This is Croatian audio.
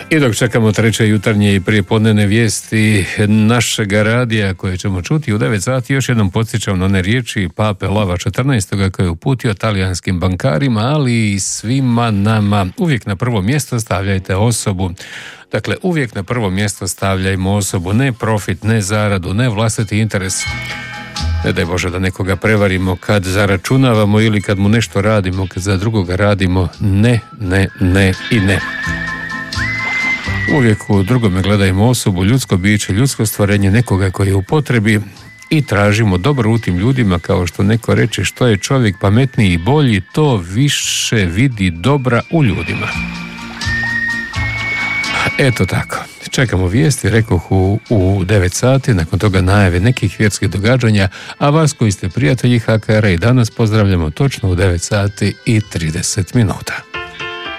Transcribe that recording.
I dok čekamo treće jutarnje i prijepodnevne vijesti našega radija koje ćemo čuti u 9 sati, još jednom podsjećam na one riječi Pape Lava XIV koje je uputio talijanskim bankarima, ali i svima nama. Uvijek na prvo mjesto stavljajte osobu. Dakle, uvijek na prvo mjesto stavljajmo osobu, ne profit, ne zaradu, ne vlastiti interes. Ne daj Bože da nekoga prevarimo kad zaračunavamo ili kad mu nešto radimo, kad za drugoga radimo. Ne i ne. Uvijek u drugome gledajmo osobu, ljudsko biće, ljudsko stvorenje, nekoga koji je u potrebi i tražimo dobro u tim ljudima, kao što neko reče, što je čovjek pametniji i bolji, to više vidi dobra u ljudima. Eto tako. Čekamo vijesti, rekoh u 9 sati, nakon toga najave nekih vjerskih događanja, a vas koji ste prijatelji HKR-a i danas pozdravljamo točno u 9 sati i 30 minuta.